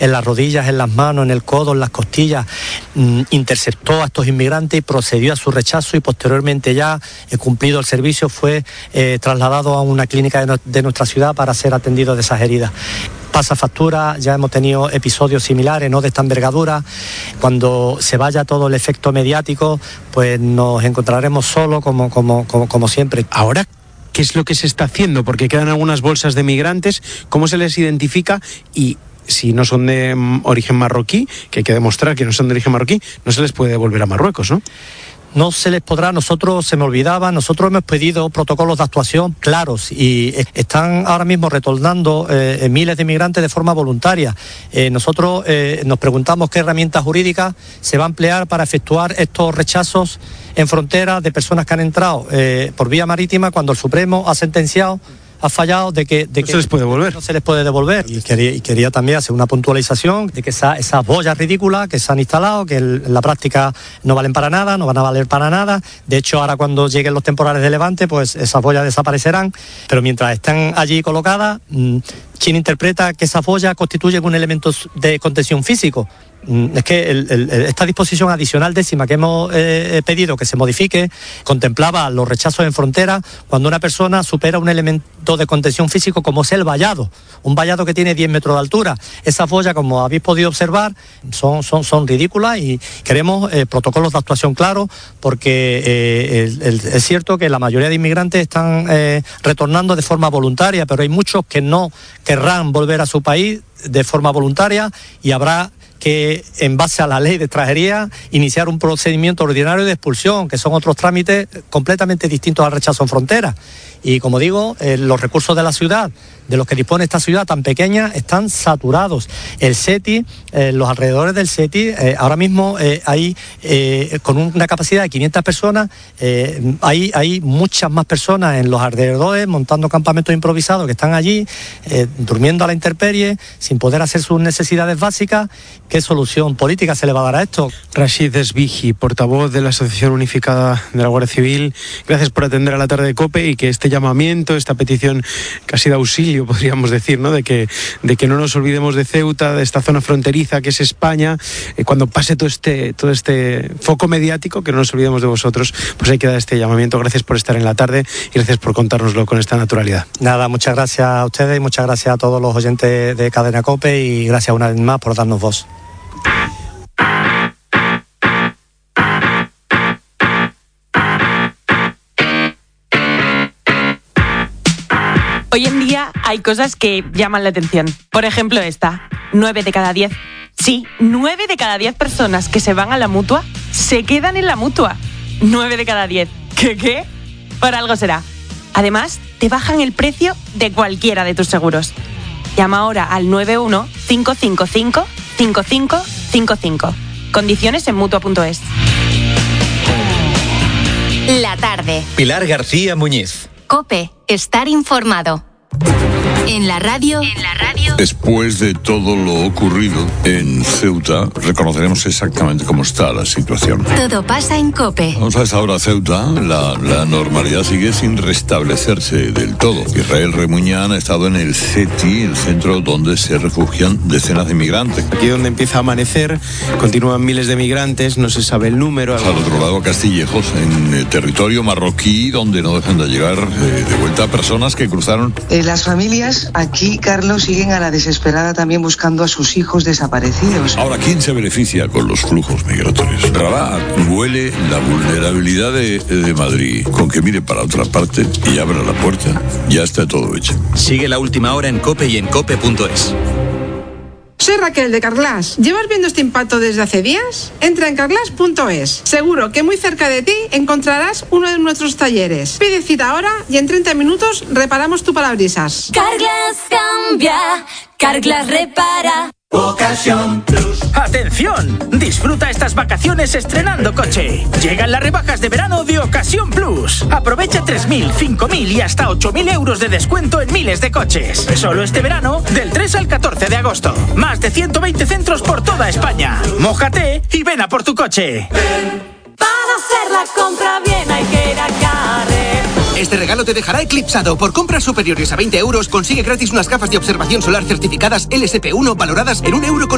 en las rodillas, en las manos, en el codo, en las costillas, interceptó a estos inmigrantes y procedió a su rechazo, y posteriormente, ya cumplido el servicio, fue trasladado a una clínica de nuestra ciudad para ser atendido de esas heridas. Pasa factura, ya hemos tenido episodios similares, no de esta envergadura. Cuando se vaya todo el efecto mediático, pues nos encontraremos solos como siempre. Ahora, ¿qué es lo que se está haciendo? Porque quedan algunas bolsas de migrantes, ¿cómo se les identifica? Y si no son de origen marroquí, que hay que demostrar que no son de origen marroquí, no se les puede devolver a Marruecos, ¿no? No se les podrá, nosotros hemos pedido protocolos de actuación claros y están ahora mismo retornando miles de inmigrantes de forma voluntaria. Nosotros nos preguntamos qué herramientas jurídicas se va a emplear para efectuar estos rechazos en frontera de personas que han entrado por vía marítima, cuando el Supremo ha fallado de que se les puede devolver. No se les puede devolver. Y quería también hacer una puntualización de que esas boyas ridículas que se han instalado, que en la práctica no valen para nada, no van a valer para nada. De hecho, ahora cuando lleguen los temporales de levante, pues esas boyas desaparecerán. Pero mientras están allí colocadas, ¿quién interpreta que esas boyas constituyen un elemento de contención físico? Es que esta disposición adicional 10ª que hemos pedido que se modifique contemplaba los rechazos en frontera cuando una persona supera un elemento de contención físico, como es el vallado, un vallado que tiene 10 metros de altura. Esas boyas, como habéis podido observar, son ridículas, y queremos protocolos de actuación claros, porque es cierto que la mayoría de inmigrantes están retornando de forma voluntaria, pero hay muchos que no querrán volver a su país de forma voluntaria, y habrá que, en base a la ley de extranjería, iniciar un procedimiento ordinario de expulsión, que son otros trámites completamente distintos al rechazo en frontera. Y como digo, los recursos de la ciudad, de los que dispone esta ciudad tan pequeña, están saturados. El SETI, los alrededores del SETI, ahora mismo hay, con una capacidad de 500 personas, hay muchas más personas en los alrededores, montando campamentos improvisados, que están allí, durmiendo a la intemperie, sin poder hacer sus necesidades básicas. ¿Qué solución política se le va a dar a esto? Rashid Esbiji, portavoz de la Asociación Unificada de la Guardia Civil, gracias por atender a la tarde de COPE, y que este llamamiento, esta petición casi de auxilio, podríamos decir, ¿no? De que no nos olvidemos de Ceuta, de esta zona fronteriza que es España, cuando pase todo este foco mediático, que no nos olvidemos de vosotros. Pues hay que dar este llamamiento. Gracias por estar en la tarde y gracias por contárnoslo con esta naturalidad. Nada, muchas gracias a ustedes y muchas gracias a todos los oyentes de Cadena COPE, y gracias una vez más por darnos voz. Hoy en día hay cosas que llaman la atención. Por ejemplo, esta. 9 de cada 10. Sí, 9 de cada 10 personas que se van a la Mutua se quedan en la Mutua. 9 de cada 10. ¿Qué? Por algo será. Además, te bajan el precio de cualquiera de tus seguros. Llama ahora al 91-555-5555. Condiciones en Mutua.es. La tarde. Pilar García Muñiz. COPE. Estar informado. En la radio. Después de todo lo ocurrido en Ceuta, reconoceremos exactamente cómo está la situación. Todo pasa en COPE. Vamos a esta hora, Ceuta, la normalidad sigue sin restablecerse del todo. Israel Remuñán ha estado en el CETI, el centro donde se refugian decenas de migrantes. Aquí donde empieza a amanecer, continúan miles de migrantes, no se sabe el número. Al otro lado, Castillejos, en territorio marroquí, donde no dejan de llegar de vuelta personas que cruzaron. Las familias aquí, Carlos, siguen a la desesperada también buscando a sus hijos desaparecidos. Ahora, ¿quién se beneficia con los flujos migratorios? Rabat huele la vulnerabilidad de Madrid. Con que mire para otra parte y abra la puerta, ya está todo hecho. Sigue la última hora en COPE y en COPE.es. Soy Raquel de Carglass. ¿Llevas viendo este impacto desde hace días? Entra en carglass.es. Seguro que muy cerca de ti encontrarás uno de nuestros talleres. Pide cita ahora y en 30 minutos reparamos tu parabrisas. Carglass cambia, Carglass repara. Ocasión Plus. ¡Atención! Disfruta estas vacaciones estrenando coche. Llegan las rebajas de verano de Ocasión Plus. Aprovecha 3.000, 5.000 y hasta 8.000 euros de descuento en miles de coches. Solo este verano, del 3 al 14 de agosto. Más de 120 centros por toda España. Mójate y ven a por tu coche. Para hacer la compra bien hay que ir a Carrefour. Este regalo te dejará eclipsado. Por compras superiores a 20 euros, consigue gratis unas gafas de observación solar certificadas LSP1 valoradas en 1,99 €.